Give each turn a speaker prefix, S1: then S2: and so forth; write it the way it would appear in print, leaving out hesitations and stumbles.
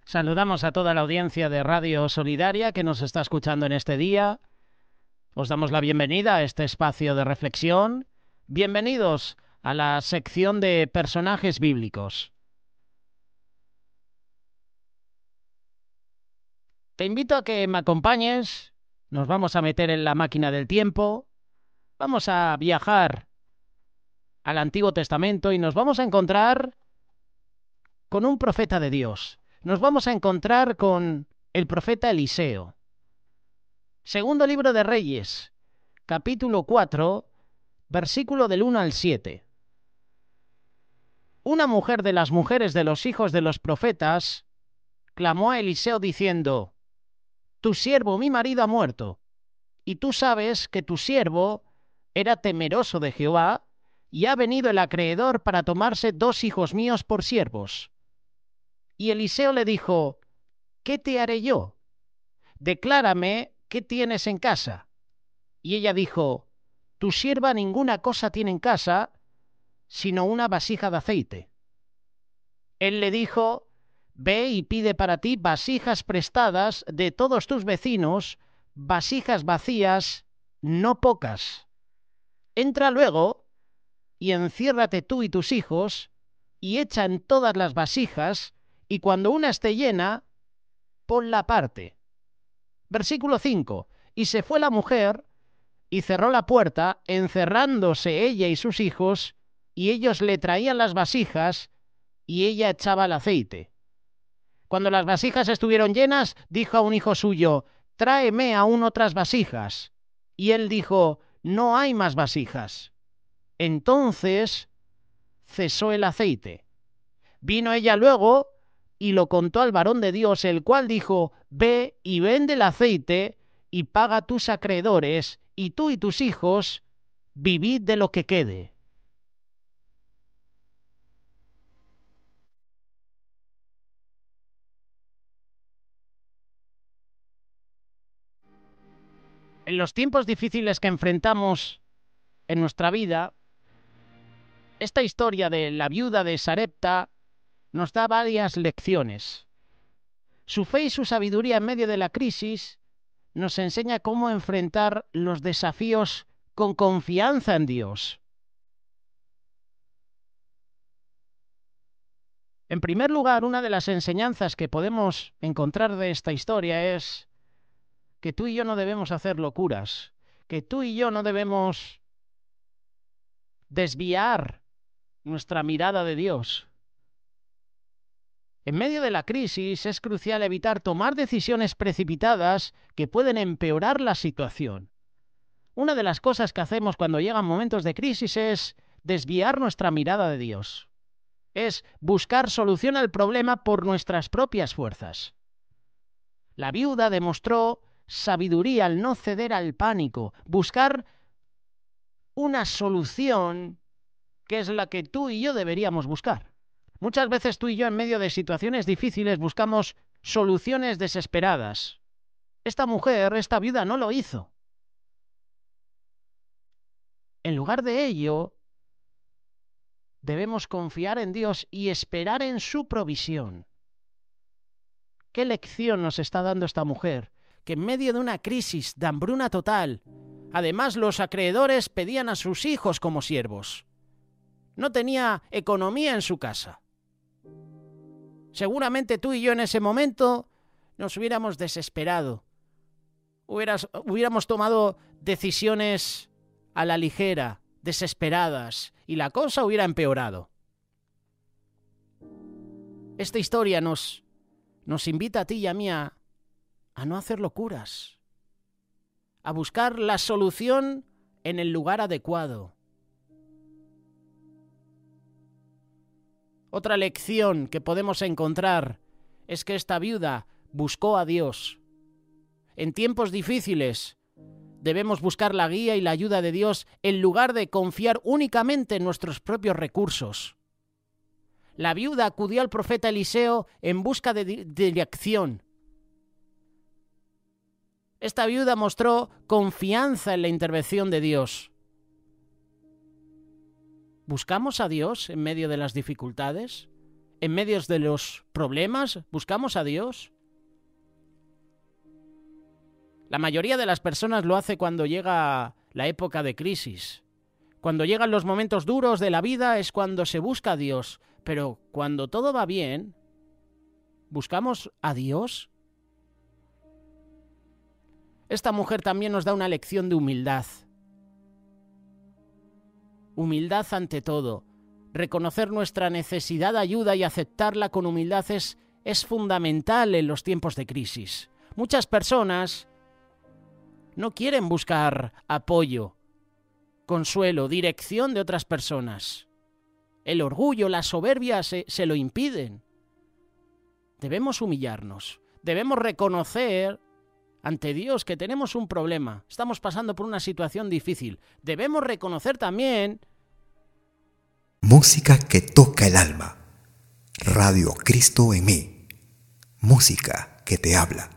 S1: Saludamos a toda la audiencia de Radio Solidaria que nos está escuchando en este día. Os damos la bienvenida a este espacio de reflexión. Bienvenidos a la sección de personajes bíblicos. Te invito a que me acompañes. Nos vamos a meter en la máquina del tiempo. Vamos a viajar al Antiguo Testamento y nos vamos a encontrar con un profeta de Dios. Nos vamos a encontrar con el profeta Eliseo. Segundo libro de Reyes, capítulo 4, versículo del 1 al 7. Una mujer de las mujeres de los hijos de los profetas clamó a Eliseo diciendo: Tu siervo, mi marido, ha muerto, y tú sabes que tu siervo era temeroso de Jehová, y ha venido el acreedor para tomarse 2 hijos míos por siervos. Y Eliseo le dijo: ¿Qué te haré yo? Declárame qué tienes en casa. Y ella dijo: Tu sierva ninguna cosa tiene en casa, sino una vasija de aceite. Él le dijo: Ve y pide para ti vasijas prestadas de todos tus vecinos, vasijas vacías, no pocas. Entra luego y enciérrate tú y tus hijos, y echa en todas las vasijas, y cuando una esté llena, ponla aparte. Versículo 5. Y se fue la mujer, y cerró la puerta, encerrándose ella y sus hijos, y ellos le traían las vasijas, y ella echaba el aceite. Cuando las vasijas estuvieron llenas, dijo a un hijo suyo: Tráeme aún otras vasijas. Y él dijo: No hay más vasijas. Entonces cesó el aceite. Vino ella luego y lo contó al varón de Dios, el cual dijo: Ve y vende el aceite y paga tus acreedores, y tú y tus hijos vivid de lo que quede. En los tiempos difíciles que enfrentamos en nuestra vida, esta historia de la viuda de Sarepta nos da varias lecciones. Su fe y su sabiduría en medio de la crisis nos enseña cómo enfrentar los desafíos con confianza en Dios. En primer lugar, una de las enseñanzas que podemos encontrar de esta historia es que tú y yo no debemos hacer locuras, que tú y yo no debemos desviar nuestra mirada de Dios. En medio de la crisis es crucial evitar tomar decisiones precipitadas que pueden empeorar la situación. Una de las cosas que hacemos cuando llegan momentos de crisis es desviar nuestra mirada de Dios. Es buscar solución al problema por nuestras propias fuerzas. La viuda demostró sabiduría al no ceder al pánico, buscar una solución que es la que tú y yo deberíamos buscar. Muchas veces tú y yo en medio de situaciones difíciles buscamos soluciones desesperadas. Esta mujer, esta viuda, no lo hizo. En lugar de ello, debemos confiar en Dios y esperar en su provisión. ¿Qué lección nos está dando esta mujer? Que en medio de una crisis de hambruna total, además los acreedores pedían a sus hijos como siervos. No tenía economía en su casa. Seguramente tú y yo en ese momento nos hubiéramos desesperado. Hubiéramos tomado decisiones a la ligera, desesperadas, y la cosa hubiera empeorado. Esta historia nos invita a ti y a mí a no hacer locuras, a buscar la solución en el lugar adecuado. Otra lección que podemos encontrar es que esta viuda buscó a Dios. En tiempos difíciles debemos buscar la guía y la ayuda de Dios en lugar de confiar únicamente en nuestros propios recursos. La viuda acudió al profeta Eliseo en busca de dirección. Esta viuda mostró confianza en la intervención de Dios. ¿Buscamos a Dios en medio de las dificultades? en medio de los problemas? ¿Buscamos a Dios? La mayoría de las personas lo hace cuando llega la época de crisis. Cuando llegan los momentos duros de la vida es cuando se busca a Dios. Pero cuando todo va bien, ¿buscamos a Dios? Esta mujer también nos da una lección de humildad. Humildad ante todo. Reconocer nuestra necesidad de ayuda y aceptarla con humildad es fundamental en los tiempos de crisis. Muchas personas no quieren buscar apoyo, consuelo, dirección de otras personas. El orgullo, la soberbia se lo impiden. Debemos humillarnos, debemos reconocer ante Dios que tenemos un problema, estamos pasando por una situación difícil. Debemos reconocer también...
S2: Música que toca el alma. Radio Cristo en mí. Música que te habla.